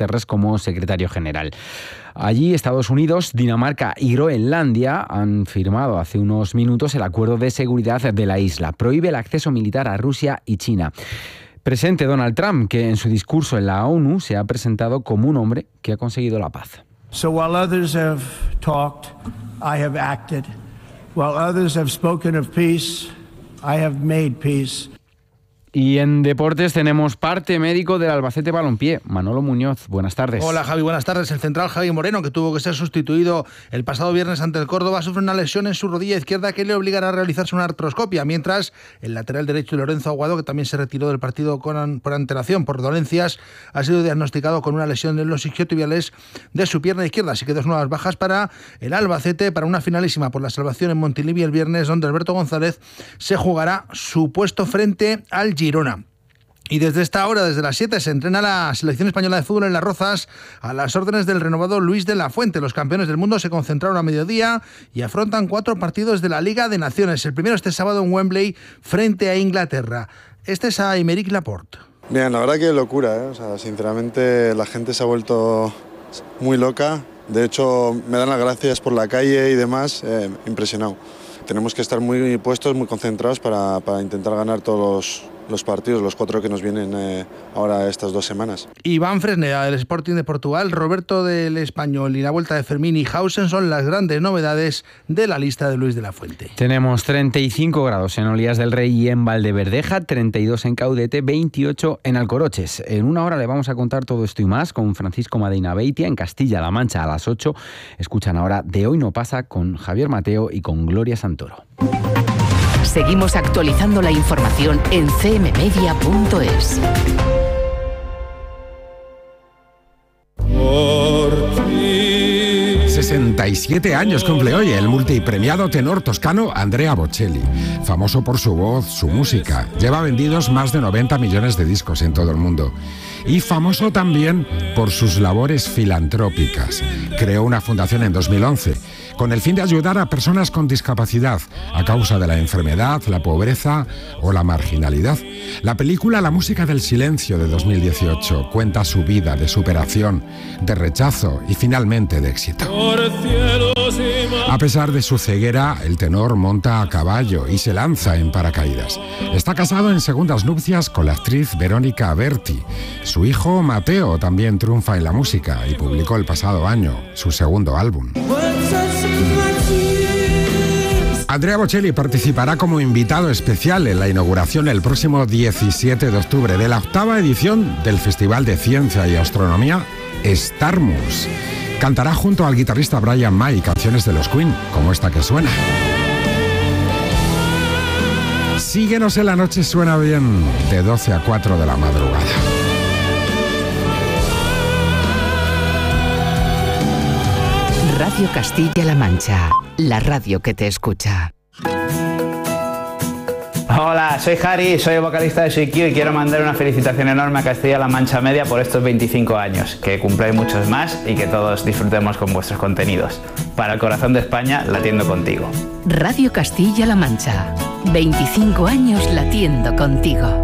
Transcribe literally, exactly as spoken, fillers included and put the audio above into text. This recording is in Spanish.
Guterres como secretario general. Allí, Estados Unidos, Dinamarca y Groenlandia han firmado hace unos minutos el acuerdo de seguridad de la isla. Prohíbe el acceso militar a Rusia y China. Presente Donald Trump, que en su discurso en la ONU se ha presentado como un hombre que ha conseguido la paz. So while others have talked, I have acted. While others have spoken of peace, I have made peace. Y en deportes tenemos parte médico del Albacete Balompié, Manolo Muñoz. Buenas tardes. Hola Javi, buenas tardes. El central Javi Moreno, que tuvo que ser sustituido el pasado viernes ante el Córdoba, sufre una lesión en su rodilla izquierda que le obligará a realizarse una artroscopia, mientras el lateral derecho Lorenzo Aguado, que también se retiró del partido con, por antelación por dolencias, ha sido diagnosticado con una lesión en los isquiotibiales de su pierna izquierda. Así que dos nuevas bajas para el Albacete, para una finalísima por la salvación en Montilivi el viernes, donde Alberto González se jugará su puesto frente al Girona. Y desde esta hora, desde las siete, se entrena la selección española de fútbol en Las Rozas a las órdenes del renovado Luis de la Fuente. Los campeones del mundo se concentraron a mediodía y afrontan cuatro partidos de la Liga de Naciones. El primero este sábado en Wembley frente a Inglaterra. Este es a Aymeric Laporte. Bien, la verdad que locura, ¿eh? O sea, sinceramente la gente se ha vuelto muy loca. De hecho, me dan las gracias por la calle y demás. Eh, impresionado. Tenemos que estar muy puestos, muy concentrados para, para intentar ganar todos los, los partidos, los cuatro que nos vienen eh, ahora estas dos semanas. Iván Fresneda del Sporting de Portugal, Roberto del Español y la vuelta de Fermín y Hausen son las grandes novedades de la lista de Luis de la Fuente. Tenemos treinta y cinco grados en Olías del Rey y en Valdeverdeja, treinta y dos en Caudete, veintiocho en Alcoroches. En una hora le vamos a contar todo esto y más con Francisco Madeina Beitia en Castilla-La Mancha a las ocho. Escuchan ahora De Hoy No Pasa con Javier Mateo y con Gloria Santoro. Seguimos actualizando la información en c m media punto es. sesenta y siete años cumple hoy el multipremiado tenor toscano Andrea Bocelli, famoso por su voz, su música. Lleva vendidos más de noventa millones de discos en todo el mundo. Y famoso también por sus labores filantrópicas. Creó una fundación en dos mil once con el fin de ayudar a personas con discapacidad a causa de la enfermedad, la pobreza o la marginalidad. La película La música del silencio de dos mil dieciocho cuenta su vida de superación, de rechazo y finalmente de éxito. A pesar de su ceguera, el tenor monta a caballo y se lanza en paracaídas. Está casado en segundas nupcias con la actriz Verónica Berti. Su hijo Mateo también triunfa en la música y publicó el pasado año su segundo álbum. Andrea Bocelli participará como invitado especial en la inauguración el próximo diecisiete de octubre de la octava edición del Festival de Ciencia y Astronomía Starmus. Cantará junto al guitarrista Brian May canciones de los Queen, como esta que suena. Síguenos en la noche suena bien, de doce a cuatro de la madrugada. Radio Castilla-La Mancha, la radio que te escucha. Hola, soy Harry, soy el vocalista de Soy Q y quiero mandar una felicitación enorme a Castilla-La Mancha Media por estos veinticinco años, que cumpláis muchos más y que todos disfrutemos con vuestros contenidos. Para el corazón de España, latiendo contigo. Radio Castilla-La Mancha, veinticinco años latiendo contigo.